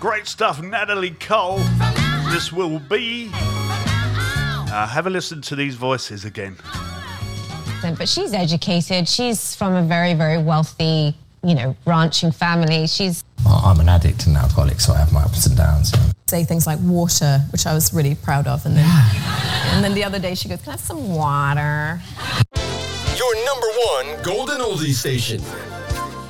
Great stuff, Natalie Cole. This will be. Have a listen to these voices again. But she's educated. She's from a very, very wealthy, ranching family. I'm an addict and alcoholic, so I have my ups and downs. Say things like water, which I was really proud of, and then the other day she goes, "Can I have some water?" Your number one golden oldie station.